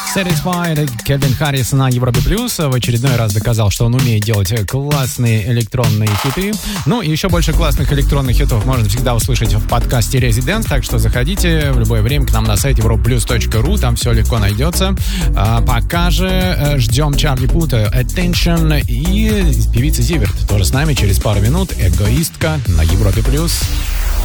Satisfied, Кельвин Харрис на Европе Плюс в очередной раз доказал, что он умеет делать классные электронные хиты. Ну и еще больше классных электронных хитов можно всегда услышать в подкасте Residence, так что заходите в любое время к нам на сайте europlus.ru, там все легко найдется. Пока же ждем Чарли Пута, Attention, и певица Зиверт тоже с нами через пару минут. Эгоистка на Европе Плюс.